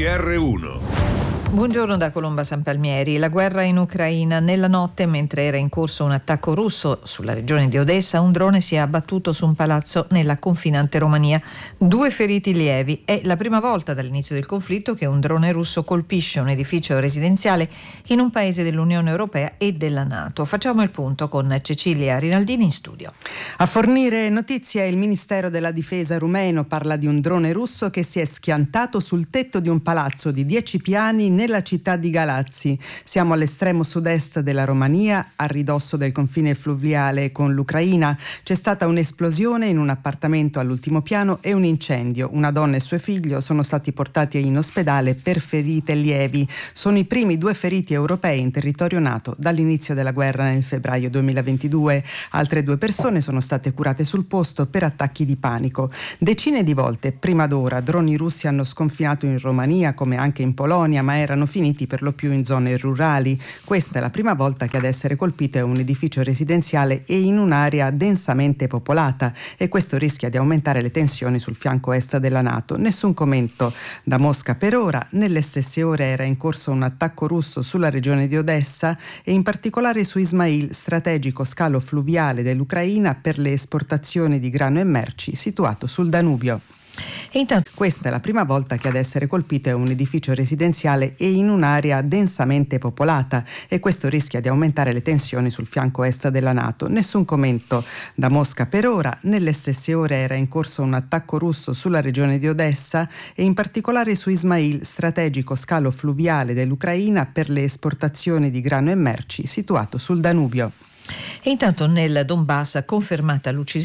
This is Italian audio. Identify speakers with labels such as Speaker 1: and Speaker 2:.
Speaker 1: GR1.
Speaker 2: Buongiorno da Colomba San Palmieri. La guerra in Ucraina. Nella notte, mentre era in corso un attacco russo sulla regione di Odessa, un drone si è abbattuto su un palazzo nella confinante Romania. 2 feriti lievi. È la prima volta dall'inizio del conflitto che un drone russo colpisce un edificio residenziale in un paese dell'Unione Europea e della NATO. Facciamo il punto con Cecilia Rinaldini in studio.
Speaker 3: A fornire notizie è il Ministero della Difesa rumeno. Parla di un drone russo che si è schiantato sul tetto di un palazzo di 10 piani nella città di Galazzi. Siamo all'estremo sud-est della Romania, a ridosso del confine fluviale con l'Ucraina. C'è stata un'esplosione in un appartamento all'ultimo piano e un incendio. Una donna e suo figlio sono stati portati in ospedale per ferite lievi. Sono i primi 2 feriti europei in territorio NATO dall'inizio della guerra nel febbraio 2022. Altre 2 persone sono state curate sul posto per attacchi di panico. Decine di volte prima d'ora droni russi hanno sconfinato in Romania come anche in Polonia, ma erano finiti per lo più in zone rurali. Questa è la prima volta che ad essere colpito è un edificio residenziale e in un'area densamente popolata, e questo rischia di aumentare le tensioni sul fianco est della NATO. Nessun commento da Mosca per ora. Nelle stesse ore era in corso un attacco russo sulla regione di Odessa e in particolare su Ismail, strategico scalo fluviale dell'Ucraina per le esportazioni di grano e merci situato sul Danubio.
Speaker 2: E intanto
Speaker 3: questa è la prima volta che ad essere colpito è un edificio residenziale e in un'area densamente popolata, e questo rischia di aumentare le tensioni sul fianco est della NATO. Nessun commento da Mosca per ora. Nelle stesse ore era in corso un attacco russo sulla regione di Odessa e in particolare su Ismail, strategico scalo fluviale dell'Ucraina per le esportazioni di grano e merci situato sul Danubio.
Speaker 2: E intanto nel Donbass, confermata l'uccisione